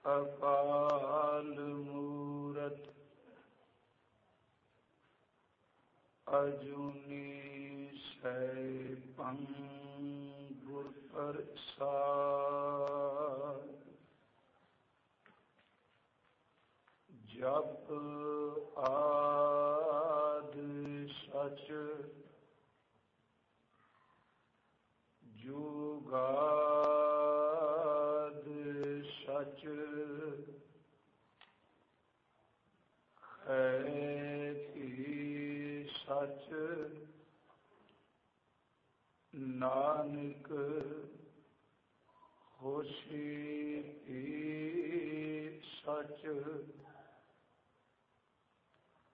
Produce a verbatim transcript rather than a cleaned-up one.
ਅਕਾਲ ਮੂਰਤ ਅਜੂਨੀ ਸੈਭੰ ਗੁਰ ਪ੍ਰਸਾਦਿ। ਜਪ ਆਦਿ ਸਚ ਜੁਗਾਦਿ ਸਚ ਹੈ ਭੀ ਸਚ ਨਾਨਕ ਹੋਸੀ ਭੀ ਸਚ।